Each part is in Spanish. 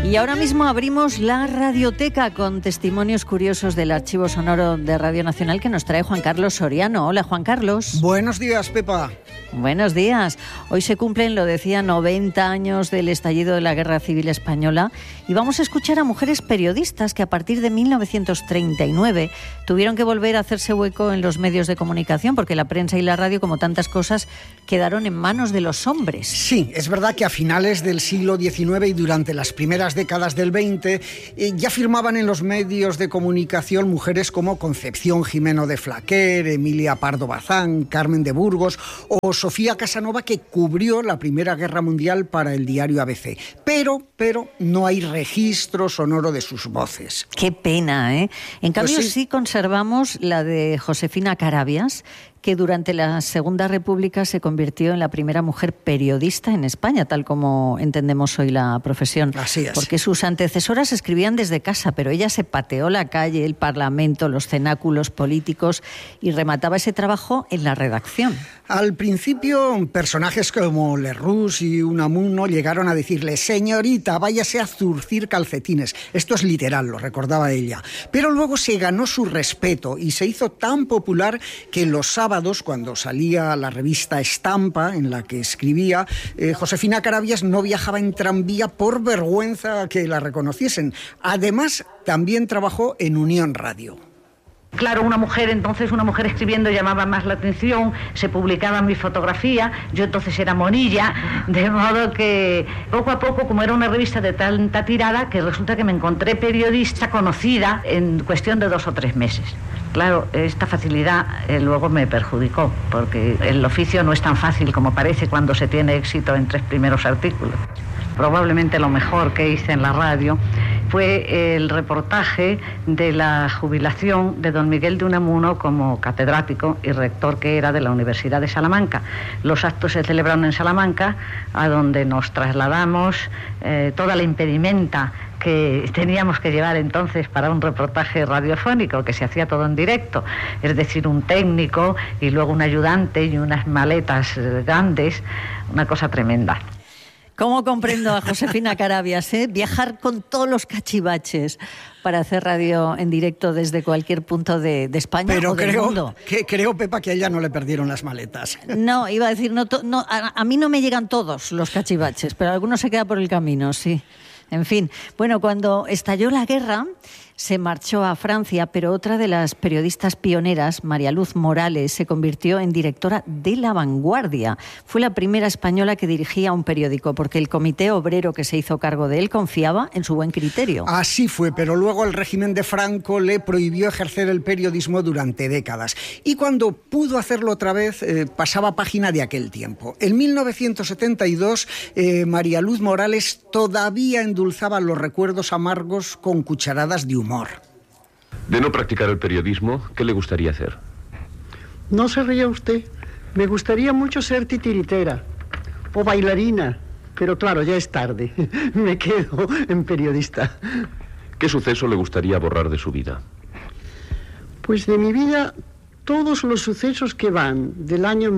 Y ahora mismo abrimos la radioteca con testimonios curiosos del Archivo Sonoro de Radio Nacional que nos trae Juan Carlos Soriano. Hola, Juan Carlos. Buenos días, Pepa. Buenos días. Hoy se cumplen, lo decía, 90 años del estallido de la Guerra Civil Española y vamos a escuchar a mujeres periodistas que a partir de 1939 tuvieron que volver a hacerse hueco en los medios de comunicación porque la prensa y la radio, como tantas cosas, quedaron en manos de los hombres. Sí, es verdad que a finales del siglo XIX y durante las primeras décadas del XX ya firmaban en los medios de comunicación mujeres como Concepción Jimeno de Flaquer, Emilia Pardo Bazán, Carmen de Burgos o Sofía Casanova, que cubrió la Primera Guerra Mundial para el diario ABC. Pero no hay registro sonoro de sus voces. Qué pena, ¿eh? En cambio, Pues sí conservamos la de Josefina Carabias, que durante la Segunda República se convirtió en la primera mujer periodista en España, tal como entendemos hoy la profesión. Así es. Porque sus antecesoras escribían desde casa, pero ella se pateó la calle, el Parlamento, los cenáculos políticos y remataba ese trabajo en la redacción. Al principio, personajes como Lerroux y Unamuno llegaron a decirle: señorita, váyase a zurcir calcetines. Esto es literal, lo recordaba ella. Pero luego se ganó su respeto y se hizo tan popular que los sábados, cuando salía la revista Estampa, en la que escribía, Josefina Carabias no viajaba en tranvía por vergüenza que la reconociesen. Además, también trabajó en Unión Radio. Claro, una mujer escribiendo llamaba más la atención, se publicaba mi fotografía, yo entonces era monilla, de modo que poco a poco, como era una revista de tanta tirada, que resulta que me encontré periodista conocida en cuestión de 2 o 3 meses. Claro, esta facilidad luego me perjudicó, porque el oficio no es tan fácil como parece cuando se tiene éxito en 3 primeros artículos. Probablemente lo mejor que hice en la radio fue el reportaje de la jubilación de don Miguel de Unamuno como catedrático y rector que era de la Universidad de Salamanca. Los actos se celebraron en Salamanca, a donde nos trasladamos toda la impedimenta que teníamos que llevar entonces para un reportaje radiofónico, que se hacía todo en directo, es decir, un técnico y luego un ayudante y unas maletas grandes, una cosa tremenda. ¿Cómo comprendo a Josefina Carabias, viajar con todos los cachivaches para hacer radio en directo desde cualquier punto de España o del mundo? Creo, Pepa, que a ella no le perdieron las maletas. No, iba a decir, a mí no me llegan todos los cachivaches, pero algunos se quedan por el camino, sí. En fin, bueno, cuando estalló la guerra se marchó a Francia, pero otra de las periodistas pioneras, María Luz Morales, se convirtió en directora de La Vanguardia. Fue la primera española que dirigía un periódico, porque el comité obrero que se hizo cargo de él confiaba en su buen criterio. Así fue, pero luego el régimen de Franco le prohibió ejercer el periodismo durante décadas. Y cuando pudo hacerlo otra vez, pasaba página de aquel tiempo. En 1972, María Luz Morales todavía endulzaba los recuerdos amargos con cucharadas de humor. De no practicar el periodismo, ¿qué le gustaría hacer? No se ría usted. Me gustaría mucho ser titiritera o bailarina, pero claro, ya es tarde. Me quedo en periodista. ¿Qué suceso le gustaría borrar de su vida? Pues de mi vida, todos los sucesos que van del año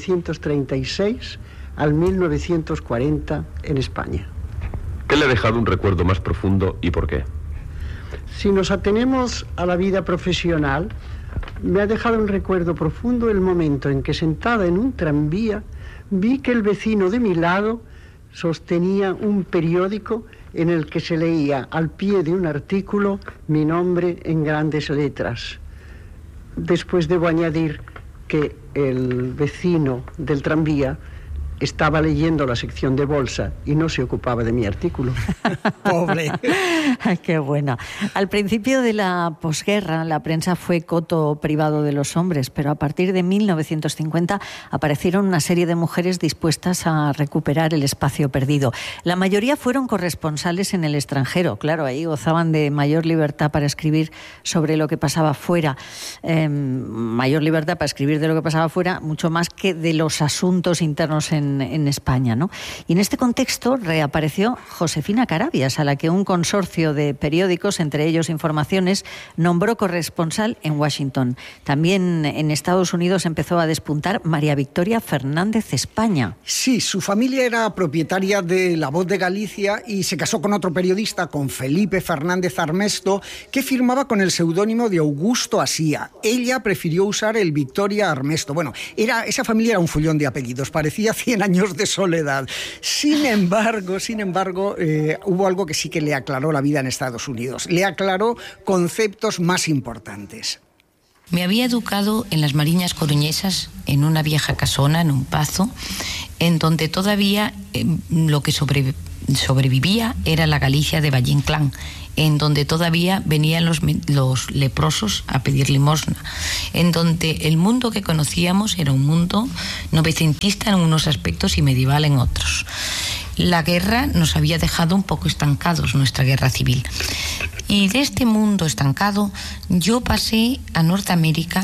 1936 al 1940 en España. ¿Qué le ha dejado un recuerdo más profundo y por qué? Si nos atenemos a la vida profesional, me ha dejado un recuerdo profundo el momento en que, sentada en un tranvía, vi que el vecino de mi lado sostenía un periódico en el que se leía al pie de un artículo mi nombre en grandes letras. Después debo añadir que el vecino del tranvía estaba leyendo la sección de bolsa y no se ocupaba de mi artículo. Pobre. Qué buena. Al principio de la posguerra, la prensa fue coto privado de los hombres, pero a partir de 1950 aparecieron una serie de mujeres dispuestas a recuperar el espacio perdido. La mayoría fueron corresponsales en el extranjero. Claro, ahí gozaban de mayor libertad para escribir sobre lo que pasaba fuera. Mayor libertad para escribir de lo que pasaba fuera, mucho más que de los asuntos internos en en España, ¿no? Y en este contexto reapareció Josefina Carabias, a la que un consorcio de periódicos, entre ellos Informaciones, nombró corresponsal en Washington. También en Estados Unidos empezó a despuntar María Victoria Fernández España. Sí, su familia era propietaria de La Voz de Galicia y se casó con otro periodista, con Felipe Fernández Armesto, que firmaba con el seudónimo de Augusto Asía. Ella prefirió usar el Victoria Armesto. Bueno, esa familia era un follón de apellidos, parecía 100 años de soledad. Sin embargo, hubo algo que sí que le aclaró la vida en Estados Unidos. Le aclaró conceptos más importantes. Me había educado en las Mariñas Coruñesas, en una vieja casona, en un pazo, en donde todavía lo que sobrevivía era la Galicia de Valle Inclán, en donde todavía venían los leprosos a pedir limosna, en donde el mundo que conocíamos era un mundo novecentista en unos aspectos y medieval en otros. La guerra nos había dejado un poco estancados, nuestra guerra civil. Y de este mundo estancado yo pasé a Norteamérica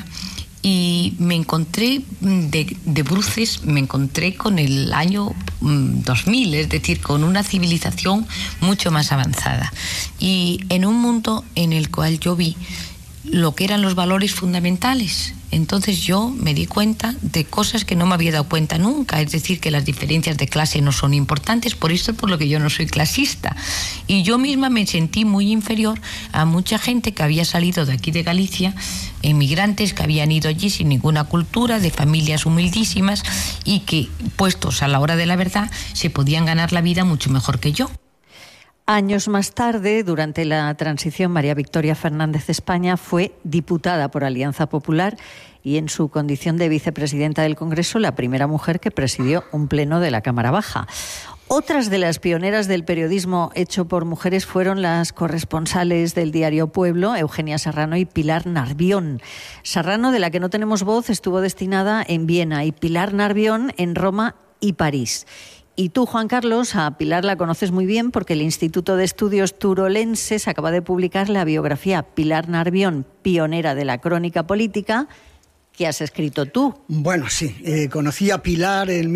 y me encontré de bruces, me encontré con el año 2000, es decir, con una civilización mucho más avanzada. Y en un mundo en el cual yo vi lo que eran los valores fundamentales. Entonces yo me di cuenta de cosas que no me había dado cuenta nunca, es decir, que las diferencias de clase no son importantes, por eso es por lo que yo no soy clasista. Y yo misma me sentí muy inferior a mucha gente que había salido de aquí de Galicia, emigrantes que habían ido allí sin ninguna cultura, de familias humildísimas y que, puestos a la hora de la verdad, se podían ganar la vida mucho mejor que yo. Años más tarde, durante la transición, María Victoria Fernández España fue diputada por Alianza Popular y en su condición de vicepresidenta del Congreso, la primera mujer que presidió un pleno de la Cámara Baja. Otras de las pioneras del periodismo hecho por mujeres fueron las corresponsales del diario Pueblo, Eugenia Serrano y Pilar Narvión. Serrano, de la que no tenemos voz, estuvo destinada en Viena y Pilar Narvión en Roma y París. Y tú, Juan Carlos, a Pilar la conoces muy bien porque el Instituto de Estudios Turolenses acaba de publicar la biografía Pilar Narvión, pionera de la crónica política, que has escrito tú. Bueno, sí, conocí a Pilar en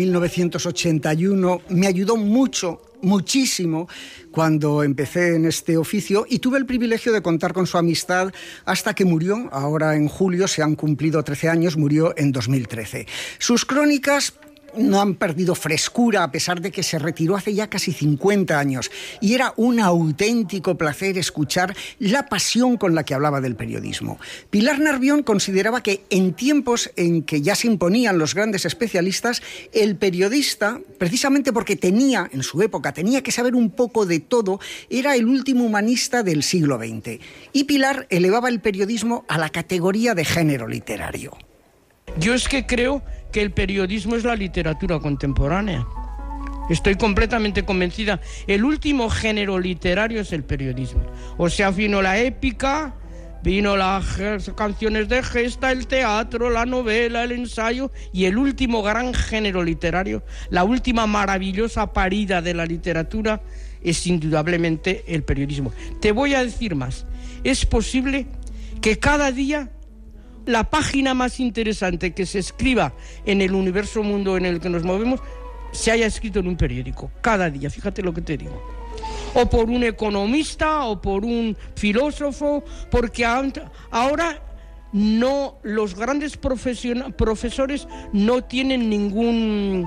1981, me ayudó muchísimo cuando empecé en este oficio y tuve el privilegio de contar con su amistad hasta que murió. Ahora en julio se han cumplido 13 años, murió en 2013. Sus crónicas no han perdido frescura a pesar de que se retiró hace ya casi 50 años y era un auténtico placer escuchar la pasión con la que hablaba del periodismo. Pilar Narvión consideraba que en tiempos en que ya se imponían los grandes especialistas, el periodista, precisamente porque en su época tenía que saber un poco de todo, era el último humanista del siglo XX. Y Pilar elevaba el periodismo a la categoría de género literario. Yo es que creo que el periodismo es la literatura contemporánea. Estoy completamente convencida. El último género literario es el periodismo. O sea, vino la épica, vino las canciones de gesta, el teatro, la novela, el ensayo, y el último gran género literario, la última maravillosa parida de la literatura, es indudablemente el periodismo. Te voy a decir más. Es posible que cada día la página más interesante que se escriba en el universo mundo en el que nos movemos se haya escrito en un periódico, cada día, fíjate lo que te digo. O por un economista, o por un filósofo, porque ahora no, los grandes profesores no tienen ningún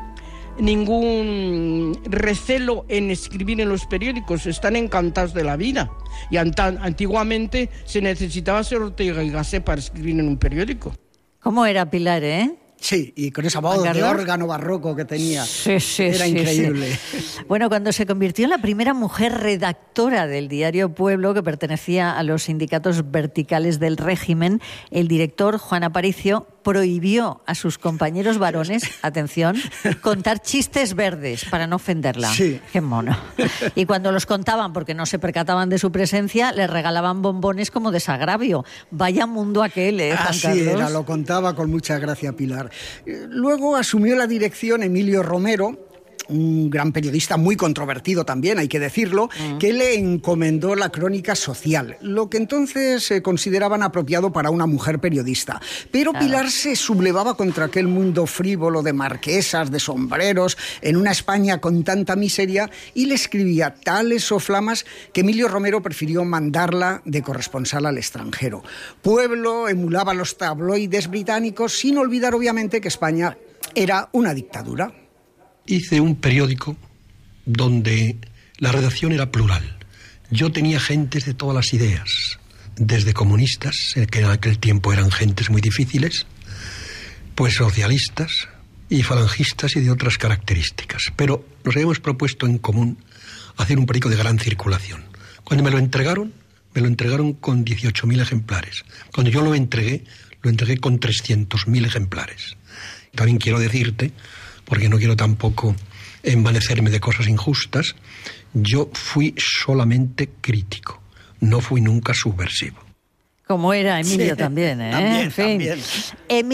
recelo en escribir en los periódicos, están encantados de la vida. Y antiguamente se necesitaba ser Ortega y Gasset para escribir en un periódico. ¿Cómo era Pilar, Sí, y con esa voz de órgano barroco que tenía. Sí, era increíble. Sí. Bueno, cuando se convirtió en la primera mujer redactora del diario Pueblo, que pertenecía a los sindicatos verticales del régimen, el director Juan Aparicio prohibió a sus compañeros varones, atención, contar chistes verdes para no ofenderla. Sí. Qué mono. Y cuando los contaban, porque no se percataban de su presencia, les regalaban bombones como desagravio. Vaya mundo aquel, Juan Así Carlos. era, lo contaba con mucha gracia Pilar. Luego asumió la dirección Emilio Romero, un gran periodista muy controvertido también, hay que decirlo, que le encomendó la crónica social, lo que entonces se consideraban apropiado para una mujer periodista. Pero Pilar se sublevaba contra aquel mundo frívolo de marquesas, de sombreros, en una España con tanta miseria, y le escribía tales soflamas que Emilio Romero prefirió mandarla de corresponsal al extranjero. Pueblo emulaba los tabloides británicos, sin olvidar obviamente que España era una dictadura. Hice un periódico donde la redacción era plural. Yo tenía gentes de todas las ideas, desde comunistas, que en aquel tiempo eran gentes muy difíciles, pues socialistas y falangistas y de otras características. Pero nos habíamos propuesto en común hacer un periódico de gran circulación. Cuando me lo entregaron con 18.000 ejemplares. Cuando yo lo entregué con 300.000 ejemplares. También quiero decirte, porque no quiero tampoco envanecerme de cosas injustas, yo fui solamente crítico, no fui nunca subversivo. Como era Emilio también, ¿eh? También, en fin. también. En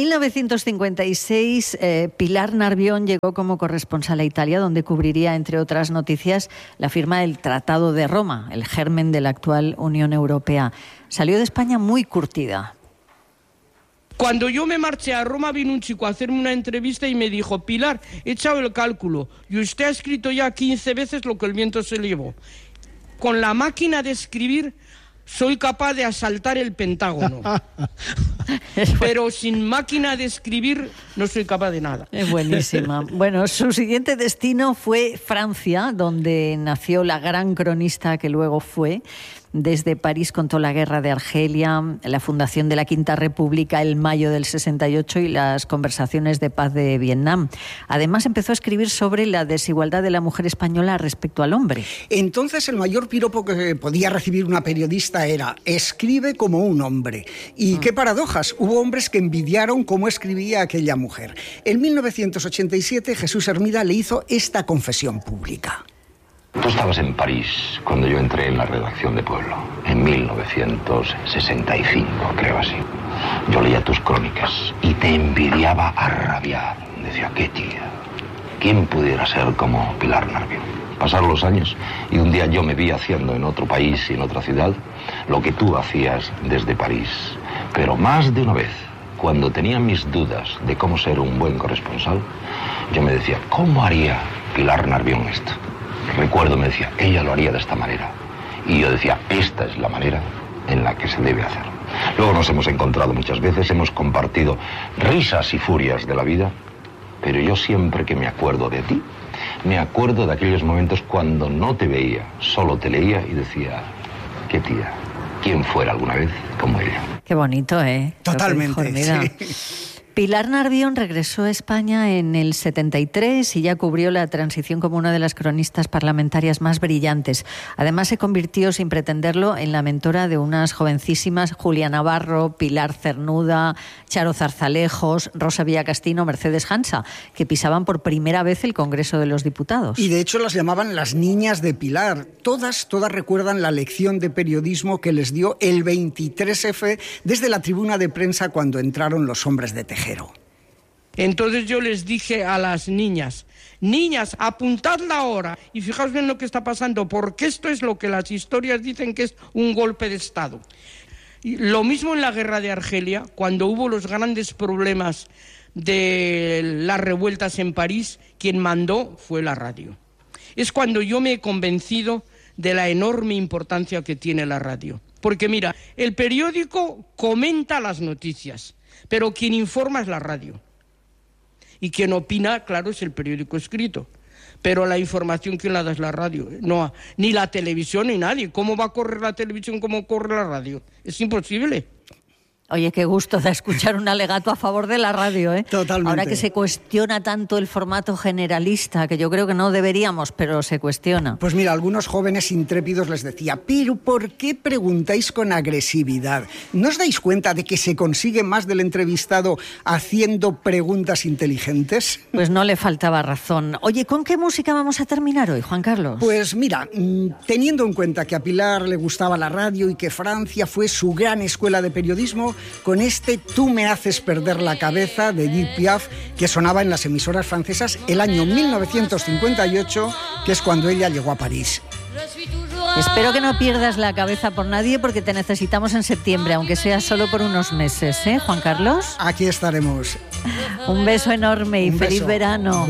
1956, Pilar Narvión llegó como corresponsal a Italia, donde cubriría, entre otras noticias, la firma del Tratado de Roma, el germen de la actual Unión Europea. Salió de España muy curtida. Cuando yo me marché a Roma, vino un chico a hacerme una entrevista y me dijo: Pilar, he echado el cálculo y usted ha escrito ya 15 veces lo que el viento se llevó. Con la máquina de escribir soy capaz de asaltar el Pentágono. Pero sin máquina de escribir no soy capaz de nada. Es buenísima. Bueno, su siguiente destino fue Francia, donde nació la gran cronista que luego fue. Desde París contó la guerra de Argelia, la fundación de la Quinta República, el mayo del 68 y las conversaciones de paz de Vietnam. Además, empezó a escribir sobre la desigualdad de la mujer española respecto al hombre. Entonces, el mayor piropo que podía recibir una periodista era: escribe como un hombre. Y qué paradojas, hubo hombres que envidiaron cómo escribía aquella mujer. En 1987, Jesús Hermida le hizo esta confesión pública. Tú estabas en París cuando yo entré en la redacción de Pueblo, en 1965, creo así. Yo leía tus crónicas y te envidiaba a rabiar. Decía: qué tía, ¿quién pudiera ser como Pilar Narvión? Pasaron los años y un día yo me vi haciendo en otro país y en otra ciudad lo que tú hacías desde París. Pero más de una vez, cuando tenía mis dudas de cómo ser un buen corresponsal, yo me decía: ¿cómo haría Pilar Narvión esto? Recuerdo, me decía, ella lo haría de esta manera. Y yo decía, esta es la manera en la que se debe hacer. Luego nos hemos encontrado muchas veces, hemos compartido risas y furias de la vida, pero yo siempre que me acuerdo de ti, me acuerdo de aquellos momentos cuando no te veía, solo te leía y decía: qué tía, quién fuera alguna vez como ella. Qué bonito, ¿eh? Totalmente, sí. Pilar Narvión regresó a España en el 73 y ya cubrió la transición como una de las cronistas parlamentarias más brillantes. Además, se convirtió, sin pretenderlo, en la mentora de unas jovencísimas: Julia Navarro, Pilar Cernuda, Charo Zarzalejos, Rosa Villacastino, Mercedes Hansa, que pisaban por primera vez el Congreso de los Diputados. Y de hecho las llamaban las niñas de Pilar. Todas recuerdan la lección de periodismo que les dio el 23F desde la tribuna de prensa cuando entraron los hombres de Tejero. Entonces yo les dije a las niñas: niñas, apuntad la hora y fijaos bien lo que está pasando, porque esto es lo que las historias dicen que es un golpe de Estado. Y lo mismo en la guerra de Argelia, cuando hubo los grandes problemas de las revueltas en París, quien mandó fue la radio. Es cuando yo me he convencido de la enorme importancia que tiene la radio. Porque mira, el periódico comenta las noticias, pero quien informa es la radio. Y quien opina, claro, es el periódico escrito. Pero la información, ¿quién la da? Es la radio. No, ni la televisión ni nadie. ¿Cómo va a correr la televisión como corre la radio? Es imposible. Oye, qué gusto da escuchar un alegato a favor de la radio, ¿eh? Totalmente. Ahora que se cuestiona tanto el formato generalista, que yo creo que no deberíamos, pero se cuestiona. Pues mira, algunos jóvenes intrépidos les decía: ¿pero por qué preguntáis con agresividad? ¿No os dais cuenta de que se consigue más del entrevistado haciendo preguntas inteligentes? Pues no le faltaba razón. Oye, ¿con qué música vamos a terminar hoy, Juan Carlos? Pues mira, teniendo en cuenta que a Pilar le gustaba la radio y que Francia fue su gran escuela de periodismo, con este Tú me haces perder la cabeza de Edith Piaf, que sonaba en las emisoras francesas el año 1958, que es cuando ella llegó a París. Espero que no pierdas la cabeza por nadie, porque te necesitamos en septiembre, aunque sea solo por unos meses, ¿eh, Juan Carlos? Aquí estaremos. Un beso enorme y feliz verano.